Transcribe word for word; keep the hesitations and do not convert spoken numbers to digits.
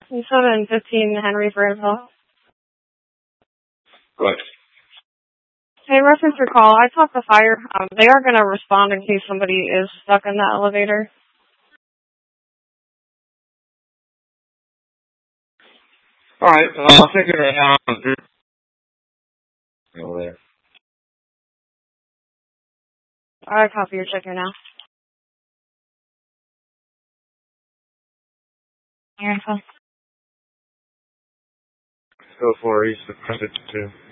seven fifteen Henry for info. Good. Hey, reference your call. I talked to fire. Um, they are going to respond in case somebody is stuck in the elevator. All right. Uh, I'll take it right now. Over there. I copy your checker now. Your info. Go for it. He's the credit too.